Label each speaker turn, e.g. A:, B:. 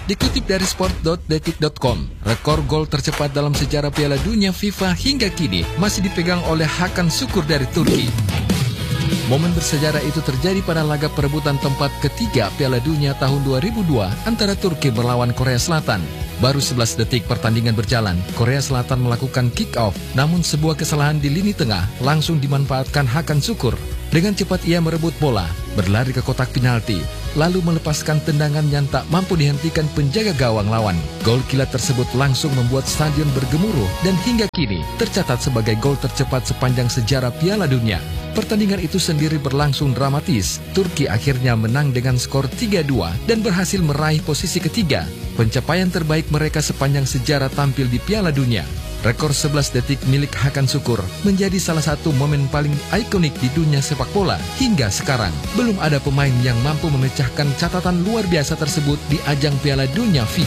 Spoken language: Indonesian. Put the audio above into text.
A: Dikutip dari sport.detik.com, rekor gol tercepat dalam sejarah Piala Dunia FIFA hingga kini masih dipegang oleh Hakan Şükür dari Turki. Momen bersejarah itu terjadi pada laga perebutan tempat ketiga Piala Dunia tahun 2002 antara Turki melawan Korea Selatan. Baru 11 detik pertandingan berjalan, Korea Selatan melakukan kick-off, namun sebuah kesalahan di lini tengah langsung dimanfaatkan Hakan Şükür. Dengan cepat ia merebut bola, berlari ke kotak penalti, lalu melepaskan tendangan yang tak mampu dihentikan penjaga gawang lawan. Gol kilat tersebut langsung membuat stadion bergemuruh dan hingga kini tercatat sebagai gol tercepat sepanjang sejarah Piala Dunia. Pertandingan itu sendiri berlangsung dramatis. Turki akhirnya menang dengan skor 3-2 dan berhasil meraih posisi ketiga, pencapaian terbaik mereka sepanjang sejarah tampil di Piala Dunia. Rekor 11 detik milik Hakan Şükür menjadi salah satu momen paling ikonik di dunia sepak bola. Hingga sekarang, belum ada pemain yang mampu memecahkan catatan luar biasa tersebut di ajang Piala Dunia FIFA.